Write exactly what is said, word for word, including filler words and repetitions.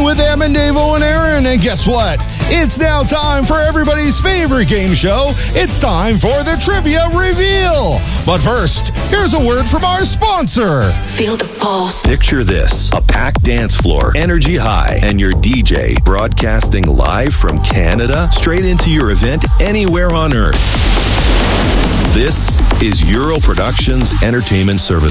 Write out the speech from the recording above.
with Em and Davo and Aaron. And guess what? It's now time for everybody's favorite game show. It's time for the Trivia Reveal. But first, here's a word from our sponsor. Feel the pulse. Picture this, a packed dance floor, energy high, and your D J broadcasting live from Canada straight into your event anywhere on Earth. This is Euro Productions Entertainment Service.